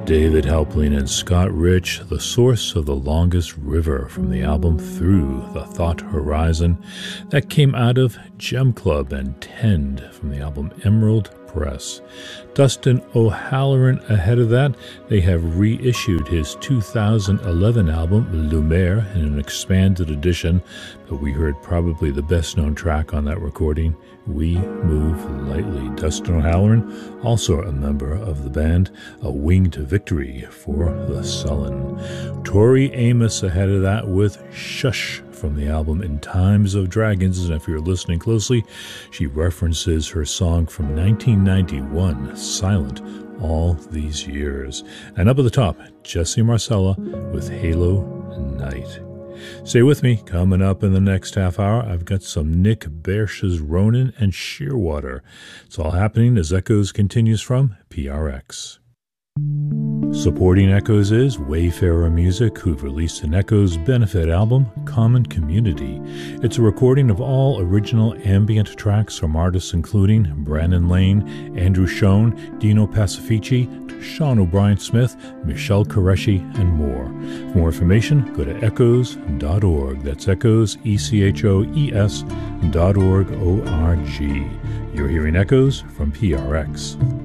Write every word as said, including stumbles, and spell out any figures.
David Halperin and Scott Rich, The Source of the Longest River, from the album Through the Thought Horizon. That came out of Gem Club, and Tend from the album Emerald Press. Dustin O'Halloran ahead of that. They have reissued his two thousand eleven album Lumiere in an expanded edition, but we heard probably the best known track on that recording, We Move Lightly. Dustin O'Halloran, also a member of the band, A Wing to Victory for the Sullen. Tori Amos ahead of that with Shush from the album In Times of Dragons, and if you're listening closely, she references her song from nineteen ninety-one, Silent, all these years. And up at the top, Jesse Marcella with Halo Night. Stay with me. Coming up in the next half hour, I've got some Nick Bersh's Ronin and Shearwater. It's all happening as Echoes continues from P R X. Supporting Echoes is Wayfarer Music, who've released an Echoes benefit album, Common Community. It's a recording of all original ambient tracks from artists including Brandon Lane, Andrew Schoen, Dino Pacifici, Sean O'Brien Smith, Michelle Qureshi, and more. For more information, go to echoes dot org. That's Echoes, E C H O E S dot org, O R G. You're hearing Echoes from P R X.